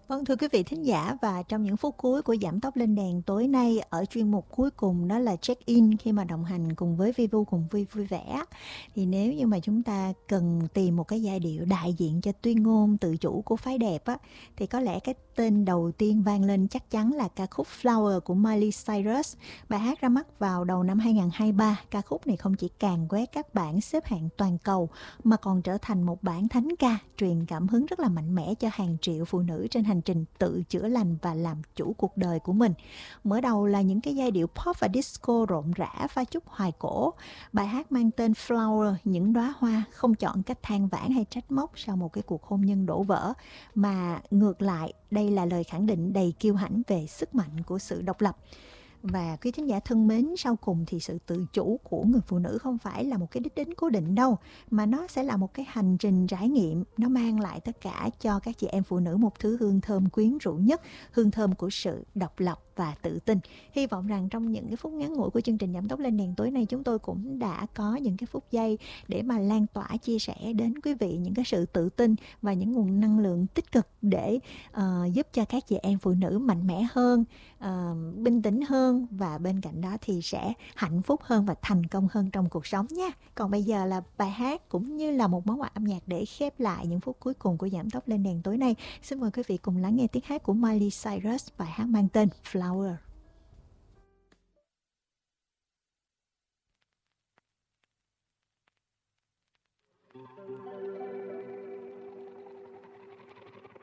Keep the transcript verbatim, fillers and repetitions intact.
Vâng, thưa quý vị thính giả, và trong những phút cuối của Giảm tốc lên đèn tối nay, ở chuyên mục cuối cùng đó là check-in, khi mà đồng hành cùng với Vivu cùng Vi vui vẻ, thì nếu như mà chúng ta cần tìm một cái giai điệu đại diện cho tuyên ngôn tự chủ của phái đẹp á, thì có lẽ cái tên đầu tiên vang lên chắc chắn là ca khúc Flower của Miley Cyrus. Bài hát ra mắt vào đầu năm hai không hai ba. Ca khúc này không chỉ càn quét các bảng xếp hạng toàn cầu mà còn trở thành một bản thánh ca truyền cảm hứng rất là mạnh mẽ cho hàng triệu phụ nữ trên hành trình tự chữa lành và làm chủ cuộc đời của mình. Mở đầu là những cái giai điệu pop và disco rộn rã pha chút hoài cổ. Bài hát mang tên Flower, những đóa hoa, không chọn cách than vãn hay trách móc sau một cái cuộc hôn nhân đổ vỡ, mà ngược lại đây là lời khẳng định đầy kiêu hãnh về sức mạnh của sự độc lập. Và quý thính giả thân mến, sau cùng thì sự tự chủ của người phụ nữ không phải là một cái đích đến cố định đâu, mà nó sẽ là một cái hành trình trải nghiệm. Nó mang lại tất cả cho các chị em phụ nữ một thứ hương thơm quyến rũ nhất, hương thơm của sự độc lập và tự tin. Hy vọng rằng trong những cái phút ngắn ngủi của chương trình Giảm tốc lên đèn tối nay, chúng tôi cũng đã có những cái phút giây để mà lan tỏa, chia sẻ đến quý vị những cái sự tự tin và những nguồn năng lượng tích cực để uh, giúp cho các chị em phụ nữ mạnh mẽ hơn, uh, bình tĩnh hơn, và bên cạnh đó thì sẽ hạnh phúc hơn và thành công hơn trong cuộc sống nha. Còn bây giờ là bài hát cũng như là một món quà âm nhạc để khép lại những phút cuối cùng của Giảm tốc lên đèn tối nay. Xin mời quý vị cùng lắng nghe tiếng hát của Miley Cyrus, bài hát mang tên Flower.